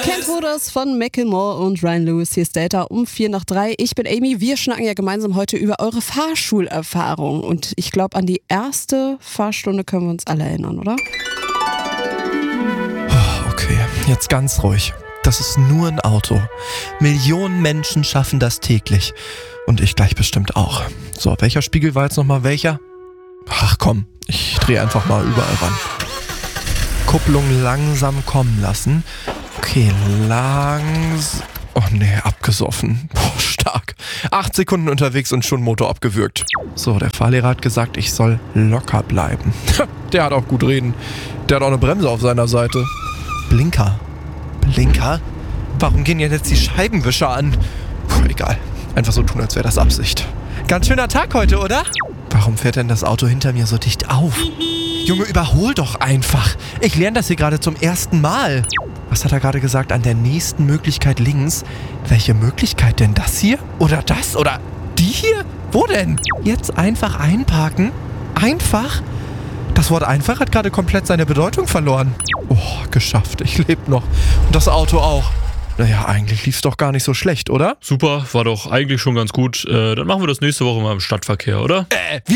Kent Roders von Macklemore und Ryan Lewis. Hier ist Data um 2:04. Ich bin Amy. Wir schnacken ja gemeinsam heute über eure Fahrschulerfahrung. Und ich glaube, an die erste Fahrstunde können wir uns alle erinnern, oder? Okay, jetzt ganz ruhig. Das ist nur ein Auto. Millionen Menschen schaffen das täglich. Und ich gleich bestimmt auch. So, welcher Spiegel war jetzt nochmal welcher? Ach komm, ich drehe einfach mal überall ran. Kupplung langsam kommen lassen. Okay, Oh nee, abgesoffen. Boah, stark. 8 Sekunden unterwegs und schon Motor abgewürgt. So, der Fahrlehrer hat gesagt, ich soll locker bleiben. Der hat auch gut reden. Der hat auch eine Bremse auf seiner Seite. Blinker? Warum gehen jetzt die Scheibenwischer an? Puh, egal. Einfach so tun, als wäre das Absicht. Ganz schöner Tag heute, oder? Warum fährt denn das Auto hinter mir so dicht auf? Junge, überhol doch einfach. Ich lerne das hier gerade zum ersten Mal. Was hat er gerade gesagt? An der nächsten Möglichkeit links. Welche Möglichkeit denn? Das hier? Oder das? Oder die hier? Wo denn? Jetzt einfach einparken? Einfach? Das Wort einfach hat gerade komplett seine Bedeutung verloren. Oh, geschafft. Ich lebe noch. Und das Auto auch. Naja, eigentlich lief's doch gar nicht so schlecht, oder? Super, war doch eigentlich schon ganz gut. Dann machen wir das nächste Woche mal im Stadtverkehr, oder? Wie